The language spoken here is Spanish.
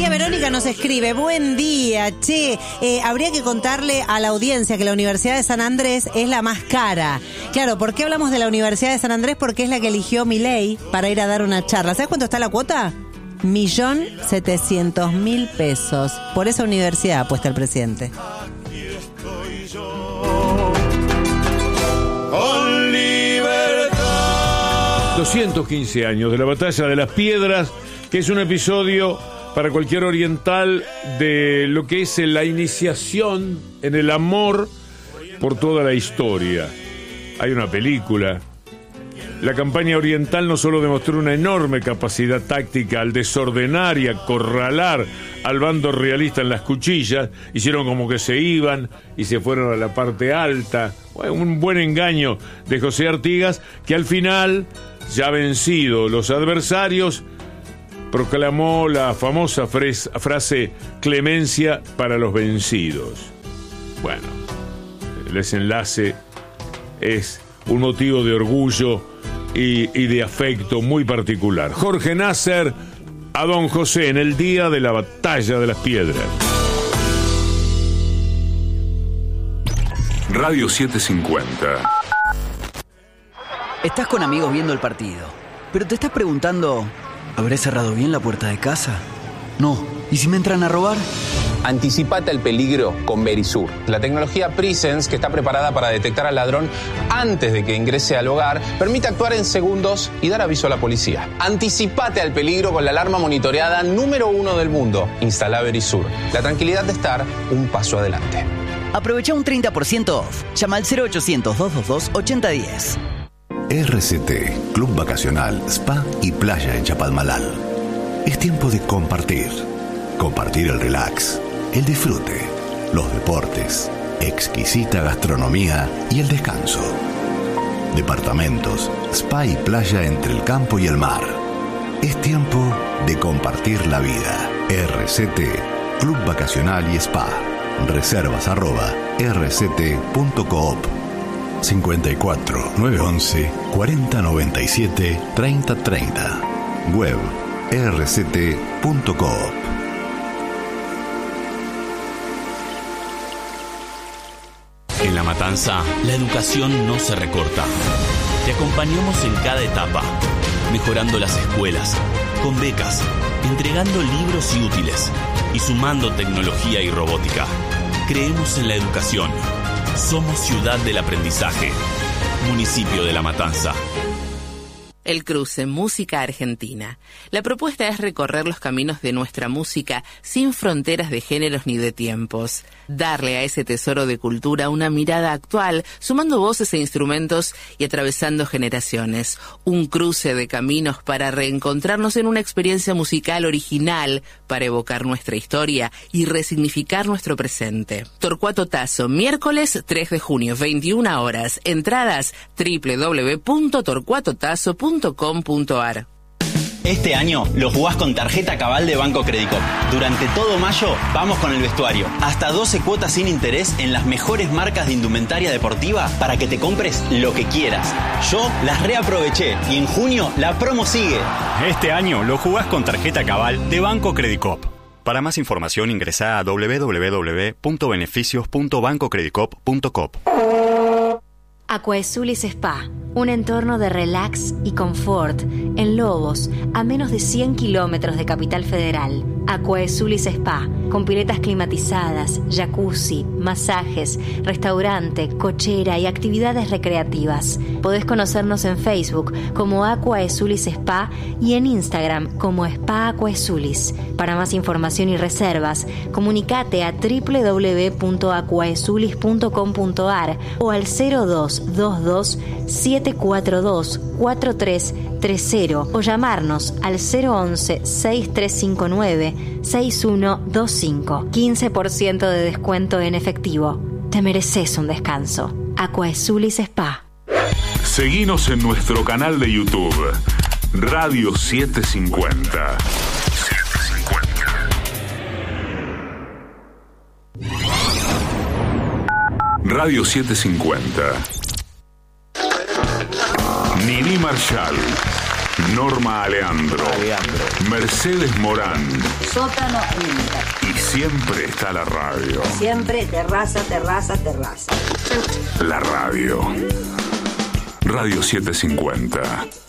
María Verónica nos escribe, buen día, che, habría que contarle a la audiencia que la Universidad de San Andrés es la más cara. Claro, ¿por qué hablamos de la Universidad de San Andrés? Porque es la que eligió Milei para ir a dar una charla. ¿Sabes cuánto está la cuota? 1.700.000 pesos. Por esa universidad apuesta el presidente. Aquí estoy yo, con libertad. 215 años de la Batalla de las Piedras, que es un episodio para cualquier oriental de lo que es la iniciación en el amor por toda la historia. Hay una película. La campaña oriental no solo demostró una enorme capacidad táctica al desordenar y acorralar al bando realista en las cuchillas, hicieron como que se iban y se fueron a la parte alta. Un buen engaño de José Artigas, que al final, ya vencido los adversarios, proclamó la famosa frase clemencia para los vencidos. Bueno, el desenlace es un motivo de orgullo y de afecto muy particular. Jorge Nasser a Don José en el día de la Batalla de las Piedras. Radio 750. Estás con amigos viendo el partido, pero te estás preguntando, ¿habré cerrado bien la puerta de casa? No. ¿Y si me entran a robar? Anticipate al peligro con Verisur, la tecnología Presence que está preparada para detectar al ladrón antes de que ingrese al hogar, permite actuar en segundos y dar aviso a la policía. Anticipate al peligro con la alarma monitoreada número 1 del mundo. Instala Verisur, la tranquilidad de estar un paso adelante. Aprovecha un 30% off. Llama al 0800-222-8010. RCT, Club Vacacional, Spa y Playa en Chapalmalal. Es tiempo de compartir. Compartir el relax, el disfrute, los deportes, exquisita gastronomía y el descanso. Departamentos, spa y playa entre el campo y el mar. Es tiempo de compartir la vida. RCT, Club Vacacional y Spa. Reservas @rct.coop. 54 911 4097 3030. Web rct.coop. En La Matanza, la educación no se recorta. Te acompañamos en cada etapa, mejorando las escuelas, con becas, entregando libros y útiles, y sumando tecnología y robótica. Creemos en la educación. Somos ciudad del aprendizaje. Municipio de La Matanza. El Cruce, música argentina. La propuesta es recorrer los caminos de nuestra música sin fronteras de géneros ni de tiempos. Darle a ese tesoro de cultura una mirada actual, sumando voces e instrumentos y atravesando generaciones. Un cruce de caminos para reencontrarnos en una experiencia musical original para evocar nuestra historia y resignificar nuestro presente. Torcuato Tasso, miércoles 3 de junio, 21 horas. Entradas www.torcuatotasso.com.ar. Este año lo jugás con tarjeta Cabal de Banco Credicop. Durante todo mayo vamos con el vestuario. Hasta 12 cuotas sin interés en las mejores marcas de indumentaria deportiva para que te compres lo que quieras. Yo las reaproveché y en junio la promo sigue. Este año lo jugás con tarjeta Cabal de Banco Credicop. Para más información ingresá a www.beneficios.bancocredicop.com. Aquaesulis Spa, un entorno de relax y confort en Lobos, a menos de 100 kilómetros de Capital Federal. Aquaesulis Spa, con piletas climatizadas, jacuzzi, masajes, restaurante, cochera y actividades recreativas. Podés conocernos en Facebook como Aquaesulis Spa y en Instagram como Spa Aquaesulis. Para más información y reservas, comunicate a www.aquaesulis.com.ar o al 0222 742 4330 o llamarnos al 011 6359 6125. 15% de descuento en efectivo. Te mereces un descanso. Aquaesulis Spa. Seguinos en nuestro canal de YouTube, Radio 750. Radio 750. Nini Marshall, Norma Aleandro. Mercedes Morán. Sótano Inter. Y siempre está la radio. Siempre terraza, terraza, terraza. La radio. Radio 750.